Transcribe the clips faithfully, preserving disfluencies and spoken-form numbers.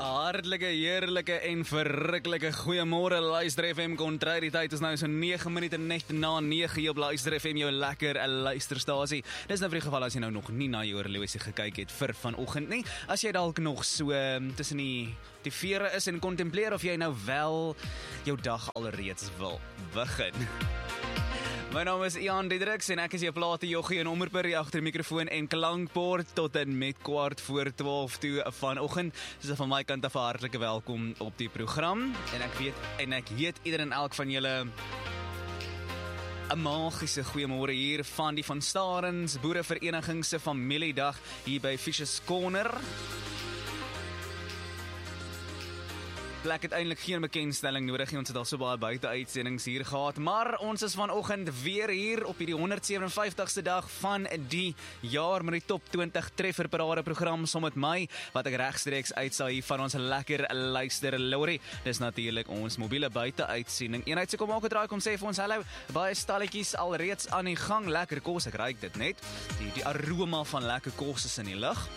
Hartlike, heerlike en verruklike goeiemôre Luister F M Kontry. Die tyd is nou so nege minute net na nege hier op Luister F M, jou lekker luisterstasie. Dis nou vir die geval as jy nou nog nie na jou horlosie gekyk het vir vanoggend nie. As jy dalk nog so um, tussen die, die vere is en kontempleer of jy nou wel jou dag alreeds wil begin. My naam is Ian Diedriks en ek is jou plate joggie en omroeper agter die mikrofoon en klankbord tot en met kwart voor twaalf toe vanoggend. Dus van my kant af hartlike welkom op die program. En ek weet en ek heet ieder en elk van julle 'n magiese goeiemôre hier van die Van Starens Boerevereniging se familiedag hier by Fisher's Corner. Plek het eintlik geen bekendstelling nodig nie, ons het al so baie buite-uitsendings hier gehad, maar ons is vanoggend weer hier op hierdie honderd sewe en vyftigste dag van die jaar met die top twintig treffer parade program saam met my, wat ek regstreeks uitsaai hier van ons lekker luister lorry. Dis natuurlik ons mobiele buite-uitsending. Eenheid se kom ook gedraai kom sê vir ons hallo, baie stalletjies alreeds aan die gang, lekker kos, ek ruik dit net. Die, die aroma van lekker kos is in die lug.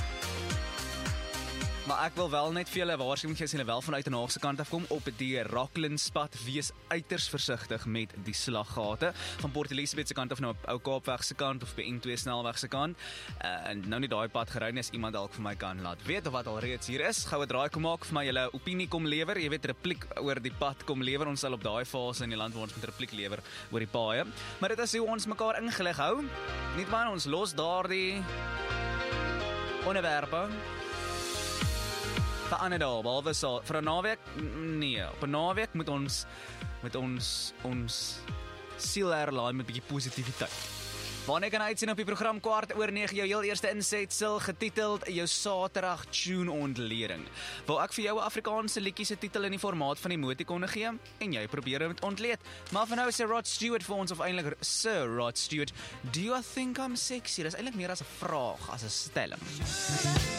Maar ek wil wel net vir julle waarskuwing gee as julle wel vanuit 'n Haagse kant af kom op die Rocklandspad, wees uiters versigtig met die slaggate. Van Port Elizabeth se kant af nou op Ou Kaapweg se kant of by N twee snelweg se kant. Uh, en nou nie daai pad gery nie, as iemand dalk vir my kan laat weet of wat al reeds hier is. Goue draai kom maak vir my julle opinie kom lewer. Jy weet repliek oor die pad kom lewer. Ons sal op daai fase in die land waar ons met repliek lewer oor die paaie. Maar dit is hoe ons mekaar ingelig hou. Niet waar ons los daardie onderwerpe. Vir ander dae, behalwe so, vir 'n naweek, nee, op 'n naweek moet ons, met ons, ons siel herlaai met 'n bietjie positiwiteit. Wanneer kan uitsien op die program kwart oor nege, jou heel eerste insetsel, getiteld, jou Saterdag tune ontleding. Wil ek vir jou 'n Afrikaanse liedjie se titel in die formaat van emotikonne gee, en jy probeer dit ontleed. Maar vir nou sê Rod Stewart vir ons, of eintlik Sir Rod Stewart, do you think I'm sexy? Dis eintlik meer as 'n vraag, as 'n stelling.